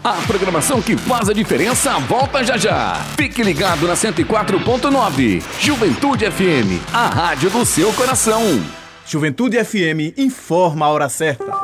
A programação que faz a diferença volta já já. Fique ligado na 104.9. Juventude FM, a rádio do seu coração. Juventude FM informa a hora certa.